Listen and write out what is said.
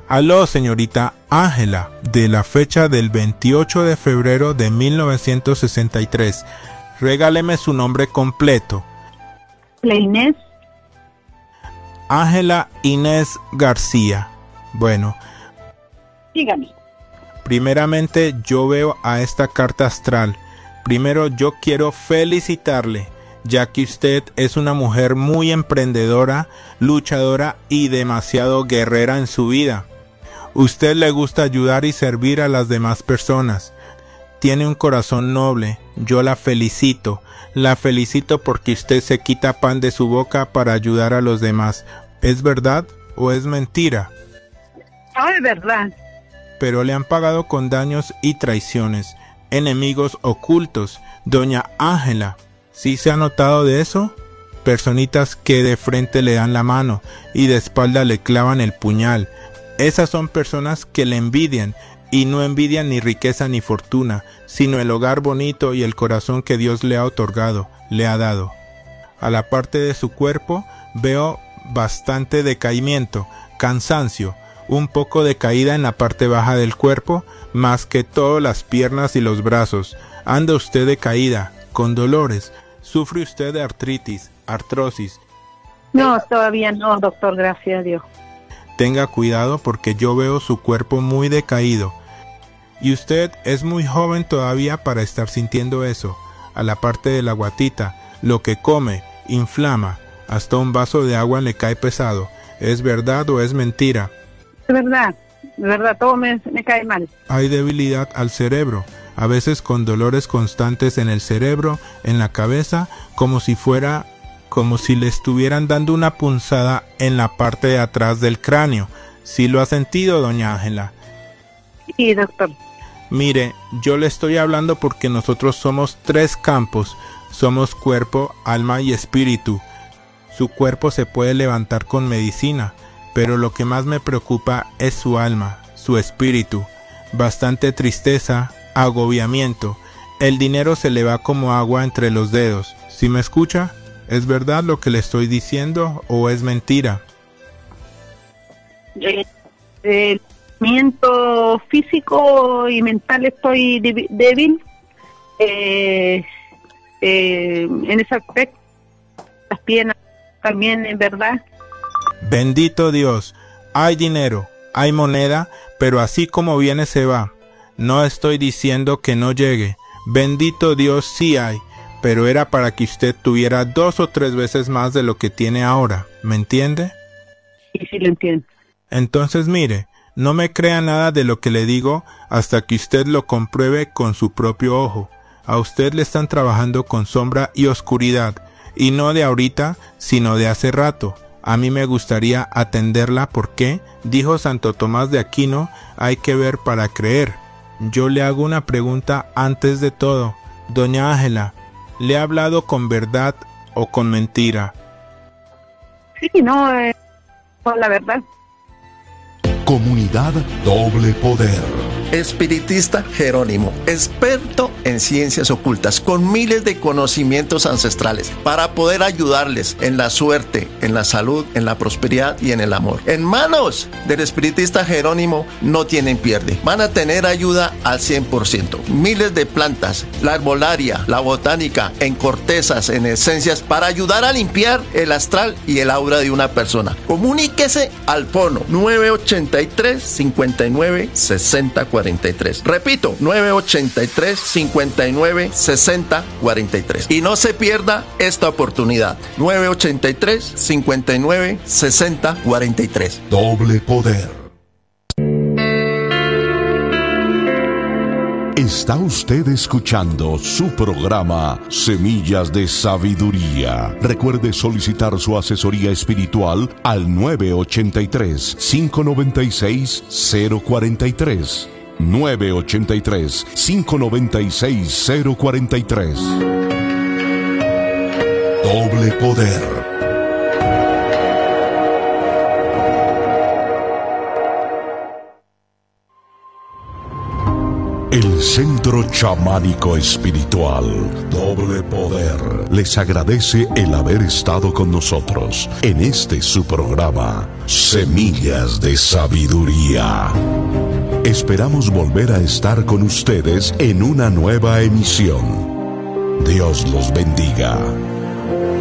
Aló, señorita Ángela, de la fecha del 28 de febrero de 1963. Regáleme su nombre completo. La Inés. Ángela Inés García. Bueno. Dígame. Primeramente, yo veo a esta carta astral. Primero, yo quiero felicitarle, ya que usted es una mujer muy emprendedora, luchadora y demasiado guerrera en su vida. Usted le gusta ayudar y servir a las demás personas. Tiene un corazón noble. Yo la felicito. La felicito porque usted se quita pan de su boca para ayudar a los demás. ¿Es verdad o es mentira? No, es verdad. Pero le han pagado con daños y traiciones, enemigos ocultos. Doña Ángela, ¿sí se ha notado de eso? Personitas que de frente le dan la mano y de espalda le clavan el puñal. Esas son personas que le envidian, y no envidian ni riqueza ni fortuna, sino el hogar bonito y el corazón que Dios le ha otorgado, le ha dado. A la parte de su cuerpo veo bastante decaimiento, cansancio, un poco de caída en la parte baja del cuerpo, más que todo las piernas y los brazos. Anda usted decaída, con dolores. ¿Sufre usted de artritis, artrosis? No, todavía no, doctor, gracias a Dios. Tenga cuidado porque yo veo su cuerpo muy decaído. Y usted es muy joven todavía para estar sintiendo eso. A la parte de la guatita, lo que come, inflama. Hasta un vaso de agua le cae pesado. ¿Es verdad o es mentira? Es verdad, todo me cae mal. Hay debilidad al cerebro. A veces con dolores constantes en el cerebro, en la cabeza, como si le estuvieran dando una punzada en la parte de atrás del cráneo. ¿Sí lo ha sentido, doña Ángela? Sí, doctor. Mire, yo le estoy hablando porque nosotros somos 3 campos. Somos cuerpo, alma y espíritu. Su cuerpo se puede levantar con medicina, pero lo que más me preocupa es su alma, su espíritu. Bastante tristeza, agobiamiento. El dinero se le va como agua entre los dedos. ¿Sí me escucha? ¿Es verdad lo que le estoy diciendo o es mentira? El movimiento físico y mental estoy débil. En ese aspecto, las piernas también, es verdad. Bendito Dios. Hay dinero, hay moneda, pero así como viene se va. No estoy diciendo que no llegue. Bendito Dios, sí hay. Pero era para que usted tuviera 2 o 3 veces más de lo que tiene ahora, ¿me entiende? Sí, lo entiendo. Entonces mire, no me crea nada de lo que le digo hasta que usted lo compruebe con su propio ojo. A usted le están trabajando con sombra y oscuridad, y no de ahorita, sino de hace rato. A mí me gustaría atenderla porque, dijo Santo Tomás de Aquino, hay que ver para creer. Yo le hago una pregunta antes de todo. Doña Ángela, ¿le ha hablado con verdad o con mentira? Sí, no, con la verdad. Comunidad Doble Poder. Espiritista Jerónimo, experto en ciencias ocultas, con miles de conocimientos ancestrales para poder ayudarles en la suerte, en la salud, en la prosperidad y en el amor. En manos del espiritista Jerónimo no tienen pierde. Van a tener ayuda al 100%. Miles de plantas, la herbolaria, la botánica, en cortezas, en esencias, para ayudar a limpiar el astral y el aura de una persona. Comuníquese al fono 983 59 60 43. Repito, 983 59 60 43. Y no se pierda esta oportunidad. 983 59 60 43. Doble Poder. Está usted escuchando su programa Semillas de Sabiduría. Recuerde solicitar su asesoría espiritual al 983 596 043. 983-596-043. Doble Poder. El Centro Chamánico Espiritual Doble Poder les agradece el haber estado con nosotros en este su programa Semillas de Sabiduría. Esperamos volver a estar con ustedes en una nueva emisión. Dios los bendiga.